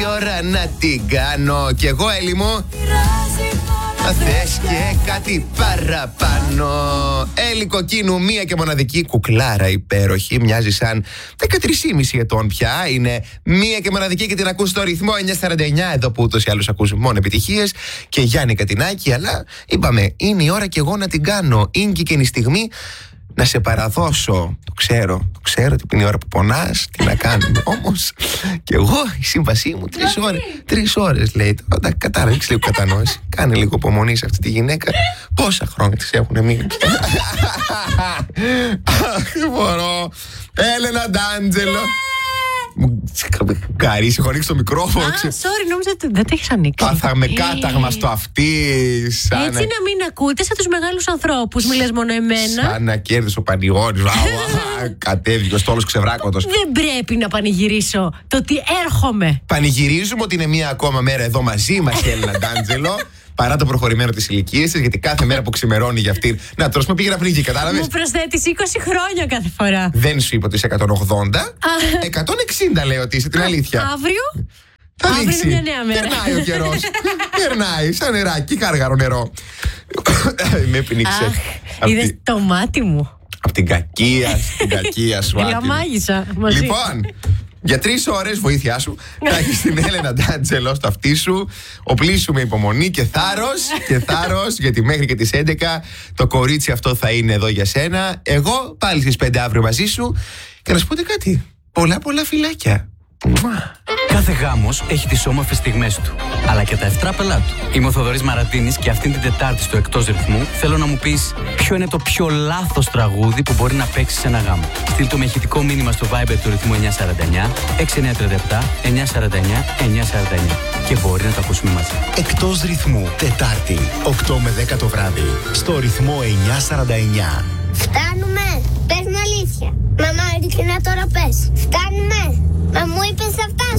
ώρα να την κάνω. Κι εγώ, Έλλη μου, θες και κάτι παραπάνω. Έλλη Κοκκίνου, μία και μοναδική κουκλάρα υπέροχη. Μοιάζει σαν 13,5 ετών πια. Είναι μία και μοναδική και την ακούς στο ρυθμό 949. Εδώ που ούτως ή άλλως ακούς μόνο επιτυχίες. Και Γιάννη Κατινάκη. Αλλά είπαμε, είναι η ώρα και εγώ να την κάνω. Είναι και είναι η στιγμή να σε παραδώσω. Το ξέρω ότι είναι η ώρα που πονάς. Τι να κάνουμε. Όμως και εγώ η σύμβασή μου 3 ώρες λέει. Κατάλαβε, λίγο κατανόηση. Κάνε λίγο υπομονή σε αυτή τη γυναίκα. Πόσα χρόνια της έχουν μείνει. Αχ, δεν μπορώ. Έλενα Ντάντζελο. Καρύсь, έχω ανοίξει το μικρόφωνο. Sorry, νόμιζα ότι δεν το έχεις ανοίξει. Πάθαμε κάταγμα στο αυτί. Έτσι να μην ακούτε σαν τους μεγάλους ανθρώπους. Μη λες μόνο εμένα. Σαν να κέρδισε ο πανηγόρης. Κατέβηκε ο στόλος ξεβράκωτος. Δεν πρέπει να πανηγυρίσω το ότι έρχομαι. Πανηγυρίζουμε ότι είναι μία ακόμα μέρα εδώ μαζί μας η Έλενα Ντάντζελο. Παρά το προχωρημένο της ηλικίας της, γιατί κάθε μέρα που ξημερώνει για αυτήν. Να τώρα μου πήγε να πνίγει, κατάλαβες. Μου προσθέτεις 20 χρόνια κάθε φορά. Δεν σου είπα ότι είσαι 180. 160 λέω ότι είσαι, την αλήθεια. Αύριο. Θα Αύριο λήξει. είναι μια νέα μέρα. Περνάει ο καιρός. Περνάει, σαν νεράκι, κάργαρο νερό. Με πνίξε. Είδες το μάτι μου. Από την κακία σου. Γραμμάγισα. Λοιπόν, για 3 ώρες, βοήθειά σου, θα έχεις την Έλενα Ντάντζελο στο αυτί σου. Οπλίσου με υπομονή και θάρρος, γιατί μέχρι και τις 11 το κορίτσι αυτό θα είναι εδώ για σένα. Εγώ πάλι στις 5 αύριο μαζί σου. Και να σου πω κάτι, πολλά φιλάκια. Κάθε γάμος έχει τις όμορφες στιγμές του, αλλά και τα ευτράπελά του. Είμαι ο Θοδωρής Μαραντίνης και αυτήν την Τετάρτη στο Εκτός Ρυθμού θέλω να μου πεις ποιο είναι το πιο λάθος τραγούδι που μπορεί να παίξει σε ένα γάμο. Στείλ το με ηχητικό μήνυμα στο Viber του Ρυθμού 949 6937 949 949 και μπορεί να το ακούσουμε μαζί. Εκτός Ρυθμού, Τετάρτη, 8 με 10 το βράδυ, στο Ρυθμό 949. Φτάνουμε! Πες την αλήθεια. Μαμά, ειλικρινά τώρα πες. Φτάνουμε! Μα μου είπες αυτά.